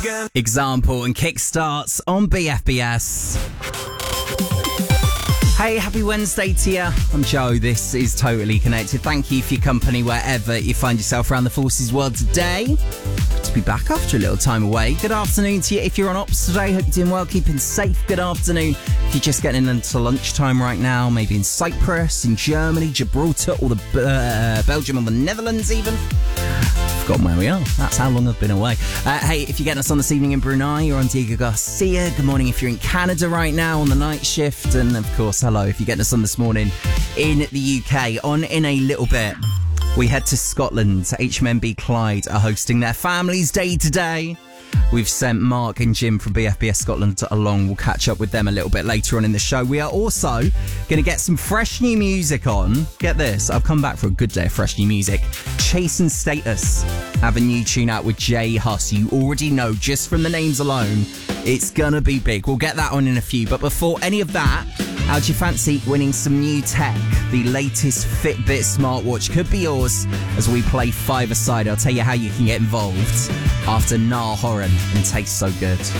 Example and Kickstarts on BFBS. Hey, happy Wednesday to you. I'm Joe. This is Totally Connected. Thank you for your company wherever you find yourself around the forces world today. Good to be back after a little time away. Good afternoon to you if you're on ops today. Hope you're doing well, keeping safe. Good afternoon if you're just getting into lunchtime right now, maybe in Cyprus, in Germany, Gibraltar, or the Belgium or the Netherlands even. Forgotten where we are. That's how long I've been away. Hey, if you're getting us on this evening in Brunei or on Diego Garcia, good morning if you're in Canada right now on the night shift. And of course, hello if you're getting us on this morning in the UK. On in a little bit, we head to Scotland. HMNB Clyde are hosting their Families Day today. We've sent Mark and Jim from BFBS Scotland along. We'll catch up with them a little bit later on in the show. We are also going to get some fresh new music on. Get this, I've come back for a good day of fresh new music. Chase and Status have a new tune out with Jay Huss. You already know, just from the names alone, it's going to be big. We'll get that on in a few. But before any of that, how do you fancy winning some new tech? The latest Fitbit smartwatch could be yours as we play five-a-side. I'll tell you how you can get involved after Niall Horan and Tastes So Good.